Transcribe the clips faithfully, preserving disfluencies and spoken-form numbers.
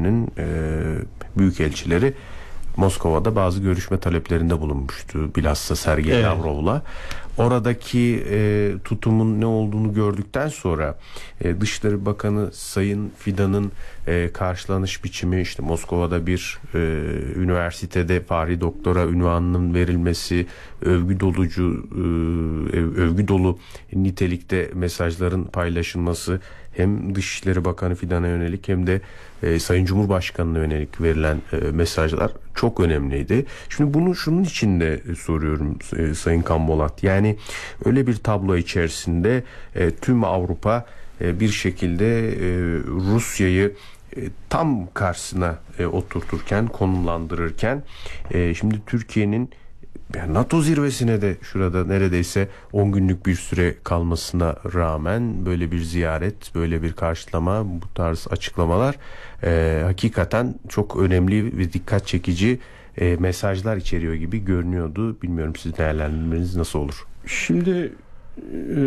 ülkelerinin e, büyükelçileri Moskova'da bazı görüşme taleplerinde bulunmuştu. Bilhassa Sergey evet. Lavrov'la. Oradaki e, tutumun ne olduğunu gördükten sonra e, Dışişleri Bakanı Sayın Fidan'ın e, karşılanış biçimi, işte Moskova'da bir e, üniversitede Fahri Doktora unvanının verilmesi, övgü dolucu e, övgü dolu nitelikte mesajların paylaşılması, hem Dışişleri Bakanı Fidan'a yönelik hem de e, Sayın Cumhurbaşkanı'na yönelik verilen e, mesajlar çok önemliydi. Şimdi bunu şunun için de soruyorum e, Sayın Kambolat. Yani öyle bir tablo içerisinde e, tüm Avrupa e, bir şekilde e, Rusya'yı e, tam karşısına e, oturturken, konumlandırırken e, şimdi Türkiye'nin NATO zirvesine de şurada neredeyse on günlük bir süre kalmasına rağmen böyle bir ziyaret, böyle bir karşılama, bu tarz açıklamalar e, hakikaten çok önemli ve dikkat çekici e, mesajlar içeriyor gibi görünüyordu. Bilmiyorum, siz değerlendirmeniz nasıl olur? Şimdi e,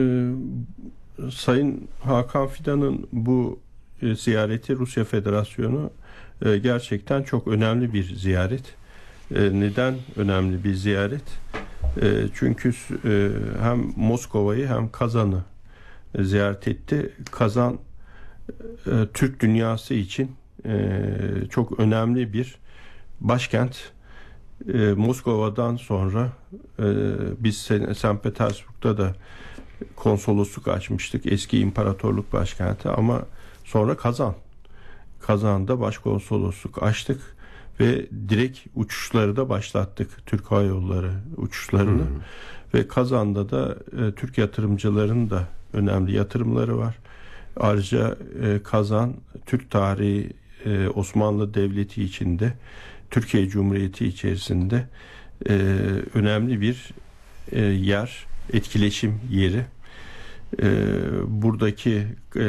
Sayın Hakan Fidan'ın bu e, ziyareti Rusya Federasyonu e, gerçekten çok önemli bir ziyaret. E, neden önemli bir ziyaret? E, çünkü e, hem Moskova'yı hem Kazan'ı e, ziyaret etti. Kazan e, Türk dünyası için e, çok önemli bir başkent. E, Moskova'dan sonra e, biz Sankt Petersburg'da da konsolosluk açmıştık. Eski imparatorluk başkenti, ama sonra Kazan. Kazan'da başkonsolosluk açtık ve direkt uçuşları da başlattık. Türk Hava Yolları uçuşlarını. Hmm. Ve Kazan'da da e, Türk yatırımcıların da önemli yatırımları var. Ayrıca e, Kazan Türk tarihi, e, Osmanlı Devleti içinde, Türkiye Cumhuriyeti içerisinde e, önemli bir e, yer, etkileşim yeri. E, buradaki e,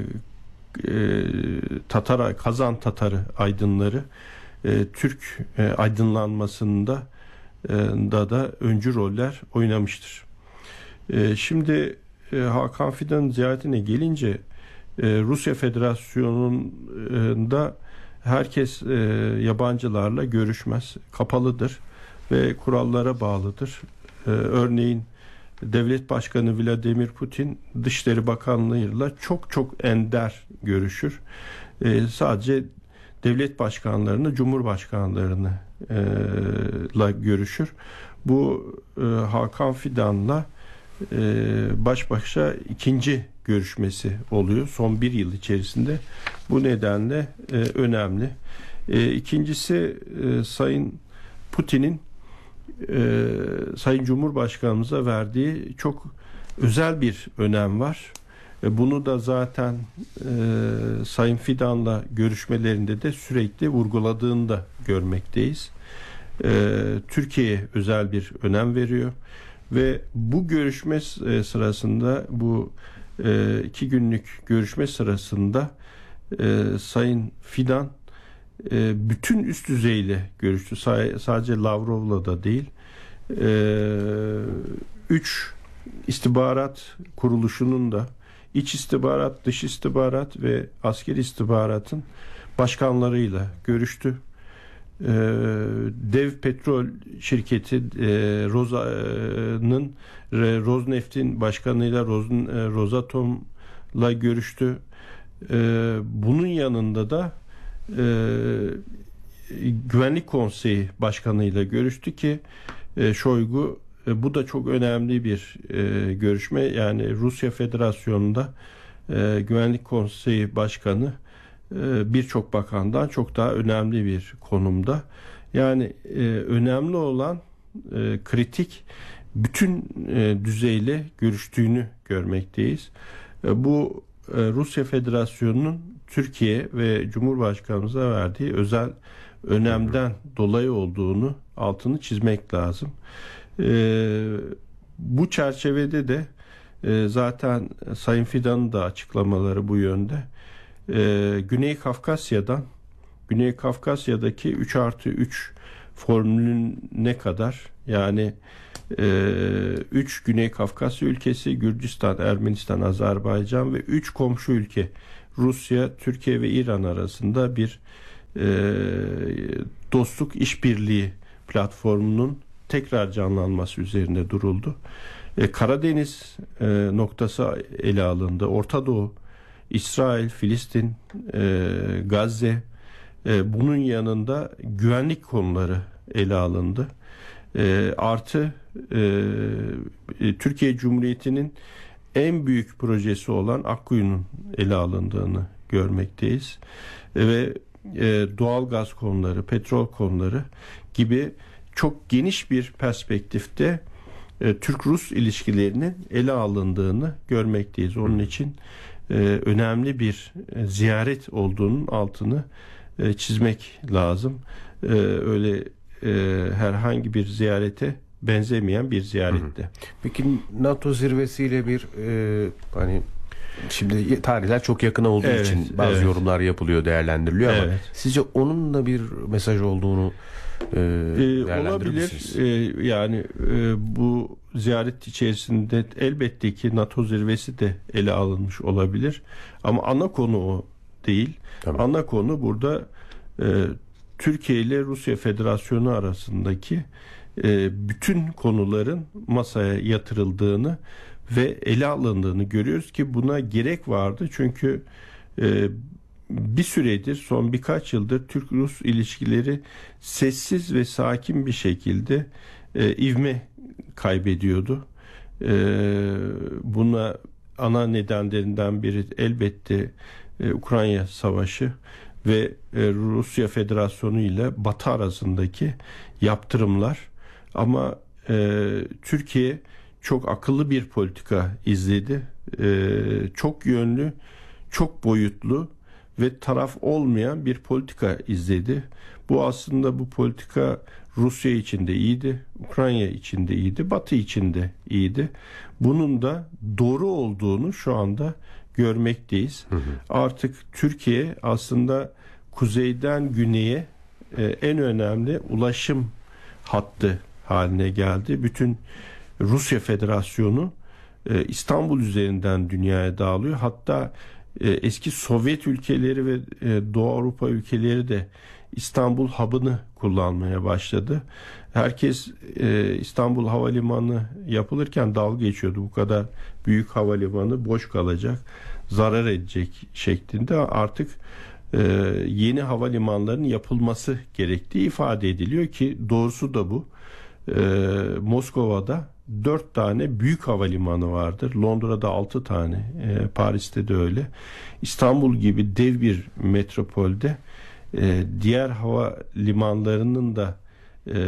e, Tatar, Kazan Tatarı aydınları e, Türk e, aydınlanmasında e, da da öncü roller oynamıştır. E, şimdi e, Hakan Fidan'ın ziyaretine gelince e, Rusya Federasyonu'nda herkes e, yabancılarla görüşmez, kapalıdır ve kurallara bağlıdır. E, örneğin Devlet Başkanı Vladimir Putin Dışişleri Bakanlığı'yla çok çok ender görüşür. E, sadece devlet başkanlarını, cumhurbaşkanlarını e, la görüşür. Bu e, Hakan Fidan'la e, baş başa ikinci görüşmesi oluyor son bir yıl içerisinde. Bu nedenle e, önemli. E, ikincisi e, Sayın Putin'in e, Sayın Cumhurbaşkanımıza verdiği çok özel bir önem var. E, bunu da zaten e, Sayın Fidan'la görüşmelerinde de sürekli vurguladığını da görmekteyiz. E, Türkiye'ye özel bir önem veriyor ve bu görüşme sırasında, bu e, iki günlük görüşme sırasında e, Sayın Fidan e, bütün üst düzeyle görüştü. Sa- sadece Lavrov'la da değil. E, üç istihbarat kuruluşunun da, İç istihbarat, dış istihbarat ve askeri istihbaratın başkanlarıyla görüştü. Ee, dev petrol şirketi e, Roza'nın e, Rosneft'in başkanıyla Roz, e, Rosatom'la görüştü. E, bunun yanında da e, Güvenlik Konseyi Başkanıyla görüştü ki e, Şoygu, e, bu da çok önemli bir e, görüşme. Yani Rusya Federasyonu'nda e, Güvenlik Konseyi Başkanı e, birçok bakandan çok daha önemli bir konumda. Yani e, önemli olan e, kritik bütün e, düzeyle görüştüğünü görmekteyiz. E, bu e, Rusya Federasyonu'nun Türkiye ve Cumhurbaşkanımıza verdiği özel önemden dolayı olduğunu altını çizmek lazım. Ee, bu çerçevede de e, zaten Sayın Fidan'ın da açıklamaları bu yönde. Ee, Güney Kafkasya'dan, Güney Kafkasya'daki üç artı üç formülün ne kadar, yani üç Güney Kafkasya ülkesi, Gürcistan, Ermenistan, Azerbaycan ve üç komşu ülke Rusya, Türkiye ve İran arasında bir dostluk işbirliği platformunun tekrar canlanması üzerinde duruldu. E, Karadeniz e, noktası ele alındı. Orta Doğu, İsrail, Filistin, e, Gazze, e, bunun yanında güvenlik konuları ele alındı. E, artı e, Türkiye Cumhuriyeti'nin en büyük projesi olan Akkuyu'nun ele alındığını görmekteyiz. E, ve e, doğal gaz konuları, petrol konuları gibi çok geniş bir perspektifte e, Türk-Rus ilişkilerinin ele alındığını görmekteyiz. Onun için e, önemli bir e, ziyaret olduğunun altını e, çizmek lazım. E, öyle e, herhangi bir ziyarete benzemeyen bir ziyarette. Peki NATO zirvesiyle bir e, hani şimdi tarihler çok yakın olduğu evet, için bazı evet. yorumlar yapılıyor, değerlendiriliyor ama evet. sizce onun da bir mesaj olduğunu e, değerlendirir olabilir. misiniz? E, yani e, bu ziyaret içerisinde elbette ki NATO zirvesi de ele alınmış olabilir. Ama ana konu o değil. Tabii. Ana konu burada e, Türkiye ile Rusya Federasyonu arasındaki e, bütün konuların masaya yatırıldığını ve ele alındığını görüyoruz ki buna gerek vardı. Çünkü e, bir süredir, son birkaç yıldır Türk-Rus ilişkileri sessiz ve sakin bir şekilde e, ivme kaybediyordu. E, buna ana nedenlerinden biri elbette e, Ukrayna Savaşı ve e, Rusya Federasyonu ile Batı arasındaki yaptırımlar. Ama e, Türkiye çok akıllı bir politika izledi. E, çok yönlü, çok boyutlu ve taraf olmayan bir politika izledi. Bu aslında bu politika Rusya için de iyiydi, Ukrayna için de iyiydi, Batı için de iyiydi. Bunun da doğru olduğunu şu anda görmekteyiz. Hı hı. Artık Türkiye aslında kuzeyden güneye e, en önemli ulaşım hattı haline geldi. Bütün Rusya Federasyonu e, İstanbul üzerinden dünyaya dağılıyor. Hatta e, eski Sovyet ülkeleri ve e, Doğu Avrupa ülkeleri de İstanbul hub'ını kullanmaya başladı. Herkes e, İstanbul Havalimanı yapılırken dalga geçiyordu. Bu kadar büyük havalimanı boş kalacak, zarar edecek şeklinde. Artık e, yeni havalimanlarının yapılması gerektiği ifade ediliyor ki doğrusu da bu. E, Moskova'da dört tane büyük havalimanı vardır. Londra'da altı tane, e, Paris'te de öyle. İstanbul gibi dev bir metropolde e, diğer hava limanlarının da e, e,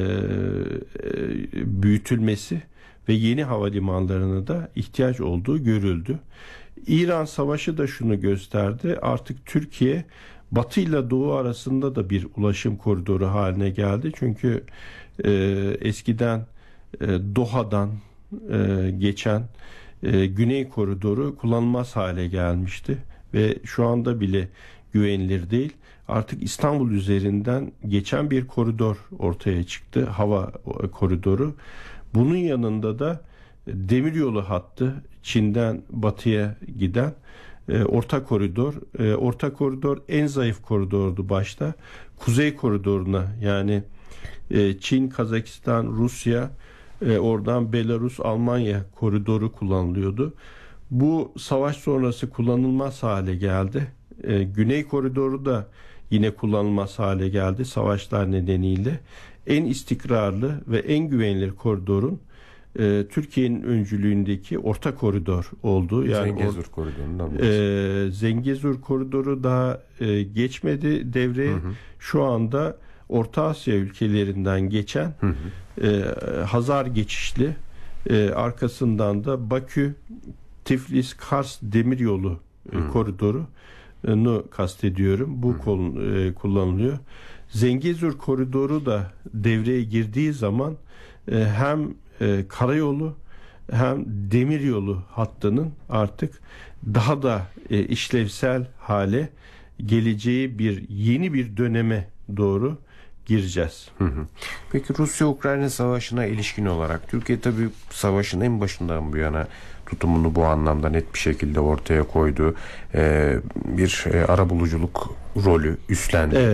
büyütülmesi ve yeni havalimanlarına da ihtiyaç olduğu görüldü. İran Savaşı da şunu gösterdi. Artık Türkiye Batı ile Doğu arasında da bir ulaşım koridoru haline geldi. Çünkü e, eskiden e, Doha'dan e, geçen e, Güney Koridoru kullanılmaz hale gelmişti ve şu anda bile güvenilir değil. Artık İstanbul üzerinden geçen bir koridor ortaya çıktı, hava koridoru. Bunun yanında da demiryolu hattı, Çin'den batıya giden e, orta koridor. E, orta koridor en zayıf koridordu başta. Kuzey koridoruna, yani e, Çin, Kazakistan, Rusya, e, oradan Belarus, Almanya koridoru kullanılıyordu. Bu savaş sonrası kullanılmaz hale geldi. E, Güney koridoru da yine kullanılmaz hale geldi savaşlar nedeniyle. En istikrarlı ve en güvenilir koridorun e, Türkiye'nin öncülüğündeki orta koridor olduğu. Yani Zengezur or- koridorundan e, Zengezur koridoru daha e, geçmedi devreye. Hı hı. Şu anda Orta Asya ülkelerinden geçen hı hı. E, Hazar geçişli, e, arkasından da Bakü, Tiflis, Kars demiryolu e, koridoru nu kastediyorum. Bu kol, e, kullanılıyor. Zengezur koridoru da devreye girdiği zaman e, hem e, karayolu hem demiryolu hattının artık daha da e, işlevsel hale geleceği bir yeni bir döneme doğru gireceğiz. Hı hı. Peki Rusya-Ukrayna savaşına ilişkin olarak Türkiye tabii savaşın en başından bu yana tutumunu bu anlamda net bir şekilde ortaya koydu. Ee, bir e, arabuluculuk rolü üstlendi. Evet.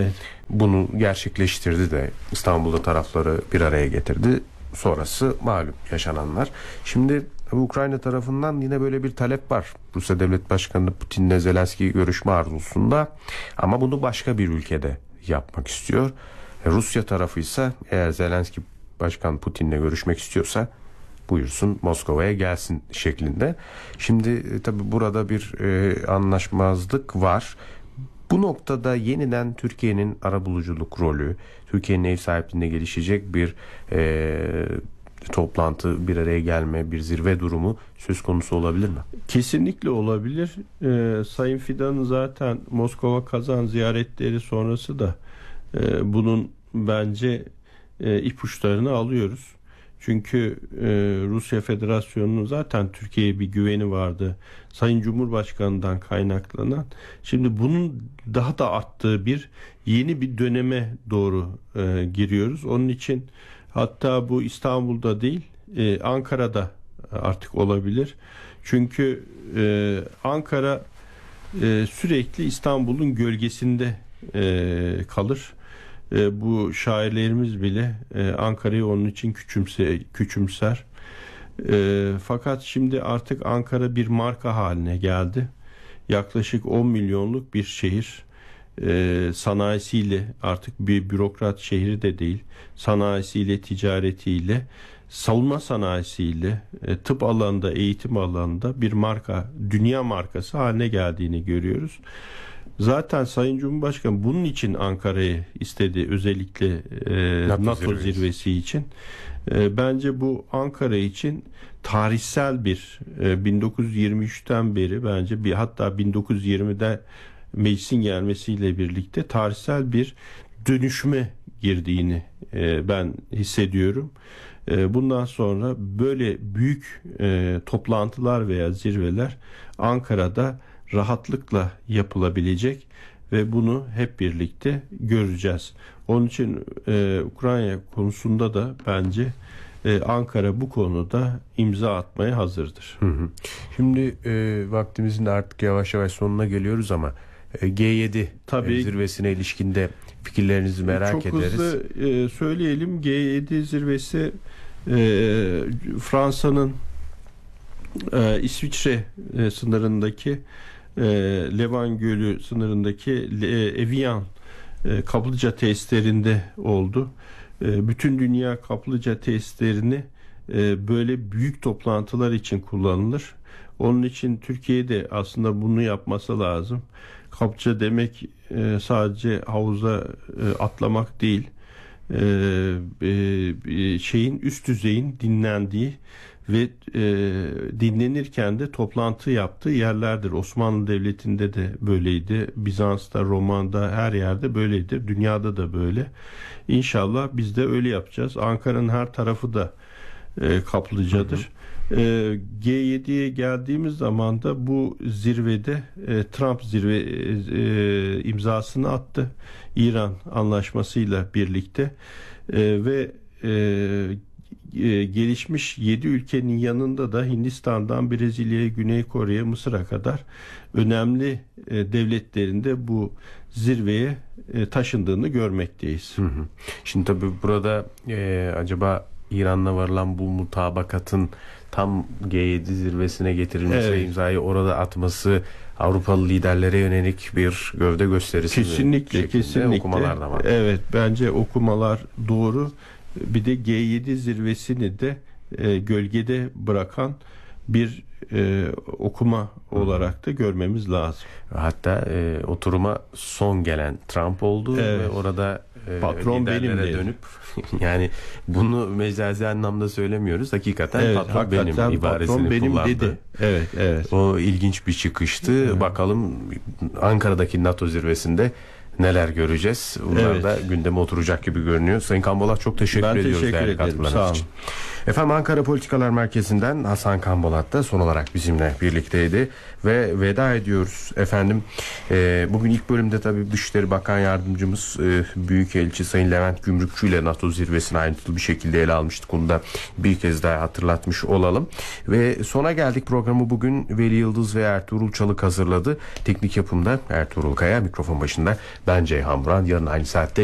bunu gerçekleştirdi de İstanbul'da tarafları bir araya getirdi. Sonrası malum yaşananlar. Şimdi Ukrayna tarafından yine böyle bir talep var. Rusya Devlet Başkanı Putin'le Zelenski görüşme arzusunda, ama bunu başka bir ülkede yapmak istiyor. Rusya tarafı ise eğer Zelenski Başkan Putin'le görüşmek istiyorsa buyursun Moskova'ya gelsin şeklinde. Şimdi e, tabi burada bir e, anlaşmazlık var. Bu noktada yeniden Türkiye'nin arabuluculuk rolü, Türkiye'nin ev sahipliğinde gelişecek bir e, toplantı, bir araya gelme, bir zirve durumu söz konusu olabilir mi? Kesinlikle olabilir. Ee, Sayın Fidan'ın zaten Moskova Kazan ziyaretleri sonrası da e, bunun bence e, ipuçlarını alıyoruz. Çünkü e, Rusya Federasyonu'nun zaten Türkiye'ye bir güveni vardı. Sayın Cumhurbaşkanı'ndan kaynaklanan. Şimdi bunun daha da arttığı bir yeni bir döneme doğru e, giriyoruz. Onun için hatta bu İstanbul'da değil, e, Ankara'da artık olabilir. Çünkü e, Ankara e, sürekli İstanbul'un gölgesinde e, kalır. E, bu şairlerimiz bile e, Ankara'yı onun için küçümse, küçümser. E, fakat şimdi artık Ankara bir marka haline geldi. Yaklaşık on milyonluk bir şehir. E, sanayisiyle, artık bir bürokrat şehri de değil, sanayisiyle, ticaretiyle, savunma sanayisiyle, e, tıp alanında, eğitim alanında bir marka, dünya markası haline geldiğini görüyoruz. Zaten Sayın Cumhurbaşkanı bunun için Ankara'yı istedi, özellikle e, NATO, NATO zirvesi. zirvesi için. E, bence bu Ankara için tarihsel bir e, bin dokuz yüz yirmi üçten beri, bence bir, hatta bin dokuz yüz yirmide meclisin gelmesiyle birlikte tarihsel bir dönüşüme girdiğini e, ben hissediyorum. E, bundan sonra böyle büyük e, toplantılar veya zirveler Ankara'da rahatlıkla yapılabilecek ve bunu hep birlikte göreceğiz. Onun için e, Ukrayna konusunda da bence e, Ankara bu konuda imza atmaya hazırdır. Hı hı. Şimdi e, vaktimizin artık yavaş yavaş sonuna geliyoruz ama e, G yedi Tabii, zirvesine ilişkinde fikirlerinizi merak çok ederiz. Çok hızlı e, söyleyelim. G yedi zirvesi e, Fransa'nın e, İsviçre e, sınırındaki e, Levan Gölü sınırındaki e, Evian e, kaplıca tesislerinde oldu. E, bütün dünya kaplıca tesislerini e, böyle büyük toplantılar için kullanılır. Onun için Türkiye'de aslında bunu yapması lazım. Kaplıca demek e, sadece havuza e, atlamak değil. E, e, şeyin üst düzeyin dinlendiği ve e, dinlenirken de toplantı yaptığı yerlerdir. Osmanlı Devleti'nde de böyleydi. Bizans'ta, Roma'da, her yerde böyleydi. Dünyada da böyle. İnşallah biz de öyle yapacağız. Ankara'nın her tarafı da e, kaplıcadır. Hı hı. G yediye geldiğimiz zaman da bu zirvede e, Trump zirve e, imzasını attı. İran anlaşmasıyla birlikte e, ve e, e, gelişmiş yedi ülkenin yanında da Hindistan'dan Brezilya'ya, Güney Kore'ye, Mısır'a kadar önemli e, devletlerinde bu zirveye e, taşındığını görmekteyiz. Hı hı. Şimdi tabii burada e, acaba İran'la varılan bu mutabakatın tam G yedi zirvesine getirilmesi, evet, ve imzayı orada atması Avrupalı liderlere yönelik bir gövde gösterisi kesinlikle, mi? Kesinlikle. Okumalar da var. Evet, bence okumalar doğru. Bir de G yedi zirvesini de e, gölgede bırakan bir e, okuma olarak da görmemiz lazım. Hatta e, oturuma son gelen Trump oldu, evet, ve orada e, patron benim dönüp yani bunu mecazi anlamda söylemiyoruz. Hakikaten, evet, patron hakikaten benim ibaresini patron benim kullandı. Dedi. Evet, evet. O ilginç bir çıkıştı. Evet. Bakalım Ankara'daki NATO zirvesinde neler göreceğiz? Bunlar, evet, da gündeme oturacak gibi görünüyor. Sayın Kambolat, çok teşekkür ben ediyoruz teşekkür değerli katkılarınız için. Efendim, Ankara Politikalar Merkezi'nden Hasan Kambolat da son olarak bizimle birlikteydi ve veda ediyoruz efendim. E, bugün ilk bölümde tabii Dışişleri Bakan Yardımcımız e, Büyükelçi Sayın Levent Gümrükçü ile NATO zirvesini ayrıntılı bir şekilde ele almıştık. Onu da bir kez daha hatırlatmış olalım. Ve sona geldik. Programı bugün Veli Yıldız ve Ertuğrul Çalık hazırladı. Teknik yapımda Ertuğrul Kaya, mikrofon başında Ben Ceyhan Buran. Yarın aynı saatte